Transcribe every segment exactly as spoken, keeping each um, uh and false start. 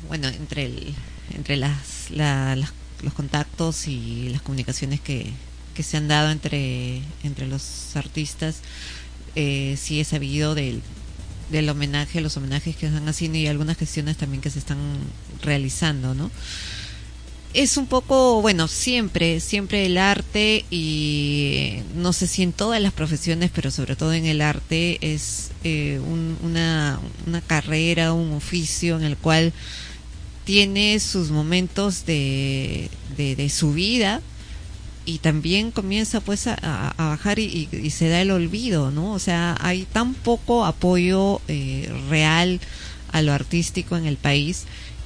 bueno, entre el, entre las, la, las los contactos y las comunicaciones que, que se han dado entre, entre los artistas, eh, sí he sabido del, del homenaje, los homenajes que están haciendo y algunas gestiones también que se están realizando, ¿no? Es un poco, bueno, siempre, siempre el arte, y no sé si en todas las profesiones, pero sobre todo en el arte, es eh, un, una, una carrera, un oficio en el cual tiene sus momentos de, de, de subida, y también comienza pues a, a bajar y, y, y se da el olvido, ¿no? O sea, hay tan poco apoyo eh, real a lo artístico en el país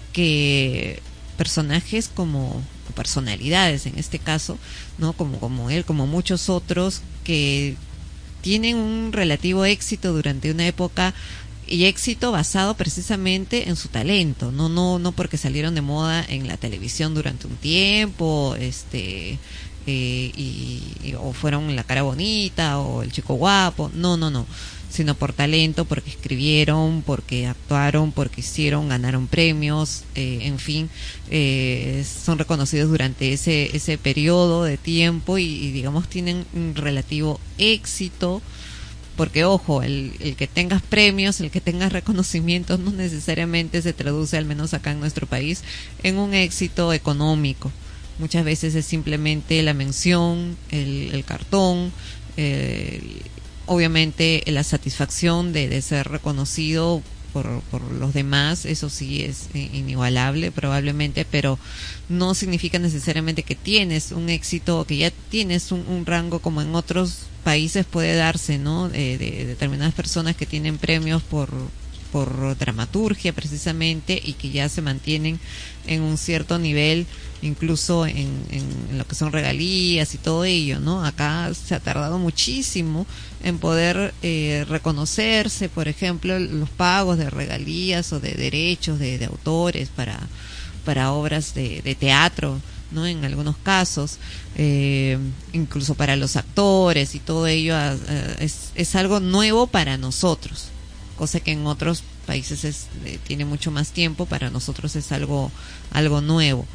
que personajes como personalidades en este caso, no como como él, como muchos otros que tienen un relativo éxito durante una época, y éxito basado precisamente en su talento, no no no porque salieron de moda en la televisión durante un tiempo, este eh, y, y o fueron la cara bonita o el chico guapo, no no no sino por talento, porque escribieron, porque actuaron, porque hicieron, ganaron premios, eh, en fin, eh, son reconocidos durante ese ese periodo de tiempo, y, y digamos tienen un relativo éxito, porque ojo, el, el que tengas premios, el que tengas reconocimientos no necesariamente se traduce, al menos acá en nuestro país, en un éxito económico. Muchas veces es simplemente la mención, el, el cartón, eh, obviamente la satisfacción de, de ser reconocido por, por los demás, eso sí es inigualable probablemente, pero no significa necesariamente que tienes un éxito, que ya tienes un, un rango como en otros países puede darse, ¿no? De, de determinadas personas que tienen premios por por dramaturgia precisamente, y que ya se mantienen en un cierto nivel, incluso en, en, en lo que son regalías y todo ello, ¿no? Acá se ha tardado muchísimo en poder eh, reconocerse, por ejemplo, los pagos de regalías o de derechos de, de autores para, para obras de, de teatro, ¿no? En algunos casos, eh, incluso para los actores y todo ello, eh, es, es algo nuevo para nosotros, cosa que en otros países es, eh, tiene mucho más tiempo, para nosotros es algo, algo nuevo.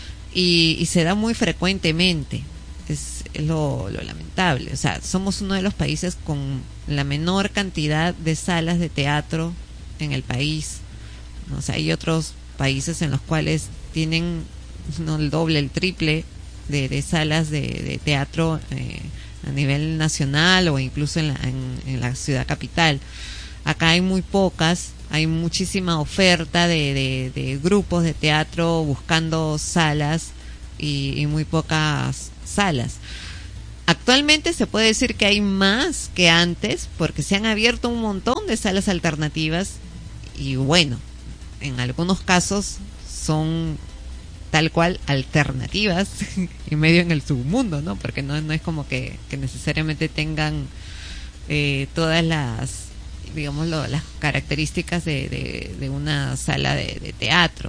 Y, y se da muy frecuentemente, es, es lo, lo lamentable. O sea, somos uno de los países con la menor cantidad de salas de teatro en el país, ¿no? O sea, hay otros países en los cuales tienen, no, el doble, el triple de, de salas de, de teatro eh, a nivel nacional, o incluso en la, en, en la ciudad capital. Acá hay muy pocas, hay muchísima oferta de, de, de grupos de teatro buscando salas, y, y muy pocas salas. Actualmente se puede decir que hay más que antes, porque se han abierto un montón de salas alternativas, y bueno, en algunos casos son tal cual alternativas y medio en el submundo, ¿no? Porque no, no es como que, que necesariamente tengan eh, todas las, digamos, lo, las características de, de, de una sala de, de teatro.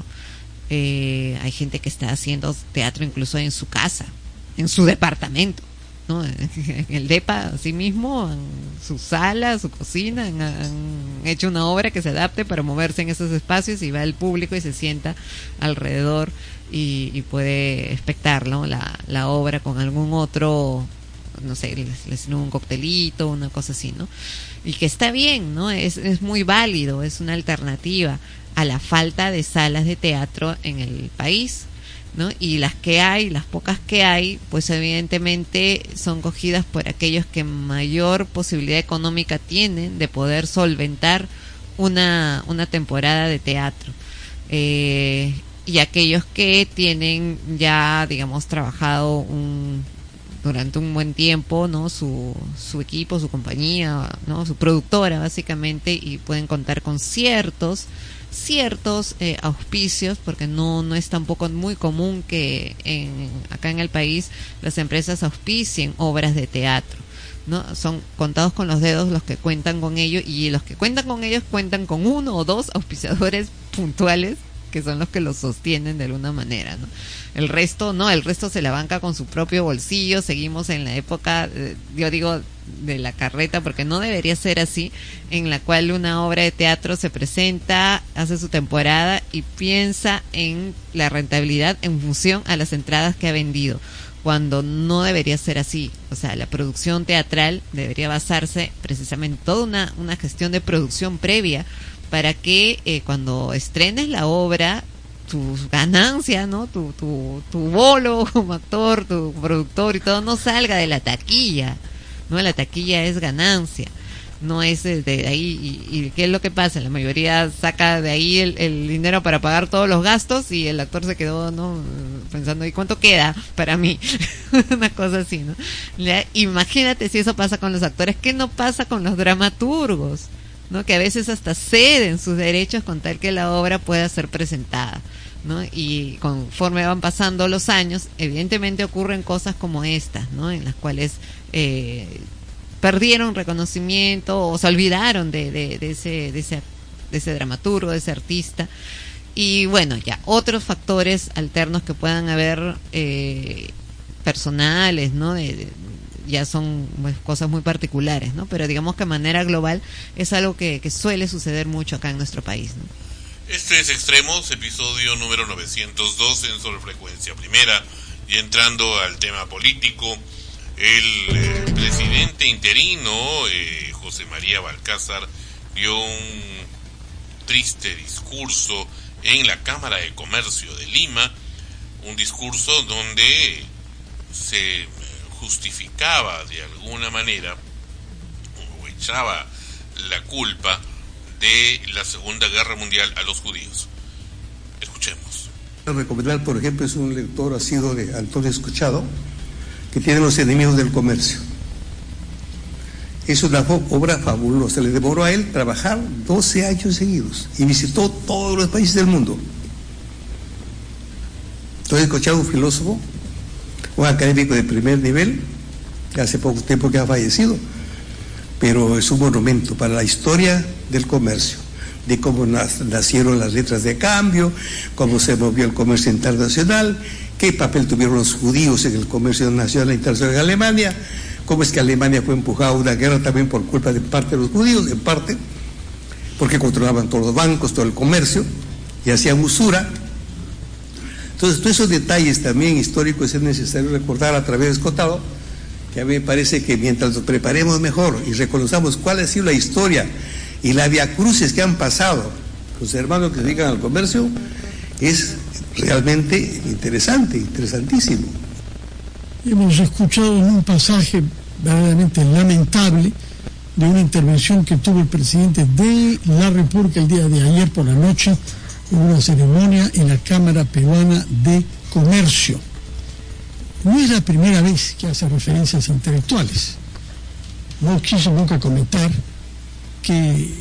Eh, hay gente que está haciendo teatro incluso en su casa, en su departamento, ¿no? En el depa, así mismo, en su sala, su cocina, han, han hecho una obra que se adapte para moverse en esos espacios, y va el público y se sienta alrededor y, y puede espectar, ¿no? la, la obra con algún otro, no sé, les, les sirven un coctelito, una cosa así, ¿no? Y que está bien, ¿no? Es, es muy válido, es una alternativa a la falta de salas de teatro en el país, ¿no? Y las que hay, las pocas que hay, pues evidentemente son cogidas por aquellos que mayor posibilidad económica tienen de poder solventar una, una temporada de teatro. Eh, y aquellos que tienen ya, digamos, trabajado un durante un buen tiempo, ¿no? Su, su equipo, su compañía, ¿no? Su productora, básicamente, y pueden contar con ciertos ciertos eh, auspicios, porque no no es tampoco muy común que en, acá en el país las empresas auspicien obras de teatro, ¿no? Son contados con los dedos los que cuentan con ello, y los que cuentan con ellos cuentan con uno o dos auspiciadores puntuales que son los que lo sostienen de alguna manera, ¿no? El resto no, el resto se la banca con su propio bolsillo. Seguimos en la época, eh, yo digo, de la carreta, porque no debería ser así, en la cual una obra de teatro se presenta, hace su temporada y piensa en la rentabilidad en función a las entradas que ha vendido, cuando no debería ser así. O sea, la producción teatral debería basarse precisamente en toda una, una gestión de producción previa para que eh, cuando estrenes la obra, tu ganancia, ¿no? Tu, tu, tu bolo como actor, tu productor y todo, no salga de la taquilla, ¿no? La taquilla es ganancia, no es de ahí. Y, y ¿qué es lo que pasa? La mayoría saca de ahí el, el dinero para pagar todos los gastos y el actor se quedó, ¿no? Pensando, ¿y cuánto queda para mí? Una cosa así, ¿no? Ya, imagínate si eso pasa con los actores, ¿qué no pasa con los dramaturgos? ¿No? Que a veces hasta ceden sus derechos con tal que la obra pueda ser presentada, ¿no? Y conforme van pasando los años, evidentemente ocurren cosas como estas, ¿no? En las cuales eh, perdieron reconocimiento o se olvidaron de, de, de ese de ese de ese dramaturgo, de ese artista. Y bueno, ya otros factores alternos que puedan haber, eh, personales, ¿no? De, de, ya son pues, cosas muy particulares, ¿no? Pero digamos que de manera global es algo que, que suele suceder mucho acá en nuestro país, ¿no? Este es Extremos, episodio número novecientos dos en Sol Frecuencia Primera. Y entrando al tema político, el eh, presidente interino, eh, José María Balcázar, dio un triste discurso en la Cámara de Comercio de Lima, un discurso donde se justificaba de alguna manera o echaba la culpa de la Segunda Guerra Mundial a los judíos. Escuchemos. Recomendar, por ejemplo, es un lector asiduo de Antonio Escuchado, que tiene Los enemigos del comercio. Es una obra fabulosa. Le demoró a él trabajar doce años seguidos y visitó todos los países del mundo. Antonio Escuchado, un filósofo, un académico de primer nivel, que hace poco tiempo que ha fallecido, pero es un monumento para la historia del comercio, de cómo nacieron las letras de cambio, cómo se movió el comercio internacional, qué papel tuvieron los judíos en el comercio nacional e internacional de Alemania, cómo es que Alemania fue empujada a una guerra también por culpa de parte de los judíos, en parte, porque controlaban todos los bancos, todo el comercio, y hacían usura. Entonces, todos esos detalles también históricos es necesario recordar a través de Escotado, que a mí me parece que mientras nos preparemos mejor y reconozcamos cuál ha sido la historia y la viacrucis que han pasado los hermanos que se dedican al comercio, es realmente interesante, interesantísimo. Hemos escuchado en un pasaje verdaderamente lamentable de una intervención que tuvo el presidente de la República el día de ayer por la noche en una ceremonia en la Cámara Peruana de Comercio. No es la primera vez que hace referencias intelectuales. No quiso nunca comentar que